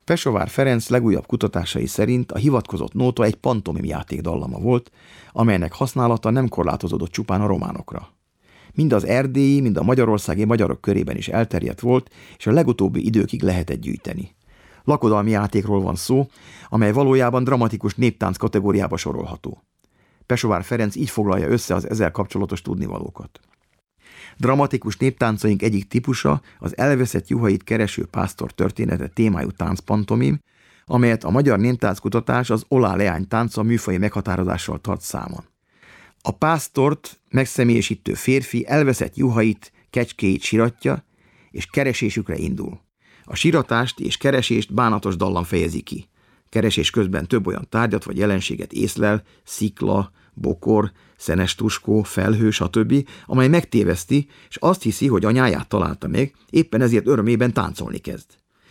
Pesovár Ferenc legújabb kutatásai szerint a hivatkozott nóta egy pantomim játék dallama volt, amelynek használata nem korlátozódott csupán a románokra. Mind az erdélyi, mind a magyarországi magyarok körében is elterjedt volt, és a legutóbbi időkig lehetett gyűjteni. Lakodalmi játékról van szó, amely valójában dramatikus néptánc kategóriába sorolható. Pesovár Ferenc így foglalja össze az ezzel kapcsolatos tudnivalókat. Dramatikus néptáncaink egyik típusa az elveszett juhait kereső pásztor története témájú táncpantomim, amelyet a magyar néptánckutatás az Olá leány tánca műfaji meghatározással tart számon. A pásztort megszemélyesítő férfi elveszett juhait, kecskéit siratja, és keresésükre indul. A siratást és keresést bánatos dallam fejezi ki. Keresés közben több olyan tárgyat vagy jelenséget észlel, szikla, bokor, szenes tuskó, felhő, stb., amely megtéveszti, és azt hiszi, hogy anyáját találta meg, éppen ezért örömében táncolni kezd.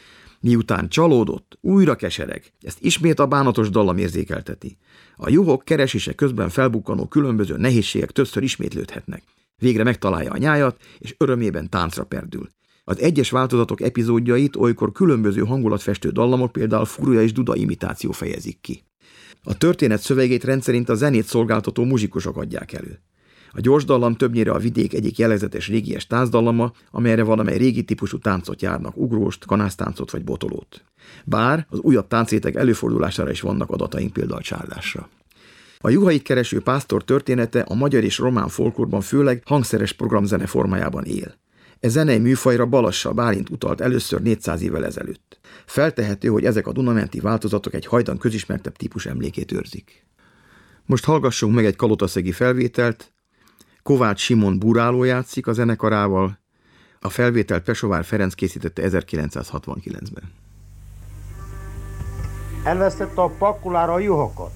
Miután csalódott, újra kesereg, ezt ismét a bánatos dallam érzékelteti. A juhok keresése közben felbukkanó különböző nehézségek többször ismétlődhetnek. Végre megtalálja anyáját, és örömében táncra perdül. Az egyes változatok epizódjait olykor különböző hangulatfestő dallamok, például furúja és duda imitáció fejezik ki. A történet szövegét rendszerint a zenét szolgáltató muzsikusok adják elő. A gyors dallam többnyire a vidék egyik jellegzetes régies táncdallama, amelyre valamely régi típusú táncot járnak, ugróst, kanásztáncot vagy botolót. Bár az újabb táncétek előfordulására is vannak adataink, például csárdásra. A juhait kereső pásztor története a magyar és román folklórban főleg hangszeres programzene formájában él. E zenei műfajra Balassa Bálint utalt először 400 évvel ezelőtt. Feltehető, hogy ezek a dunamenti változatok egy hajdan közismertebb típus emlékét őrzik. Most hallgassunk meg egy kalotaszegi felvételt. Kovács Simon búráló játszik a zenekarával. A felvételt Pesovár Ferenc készítette 1969-ben. Elvesztette a pakkulára a juhokat.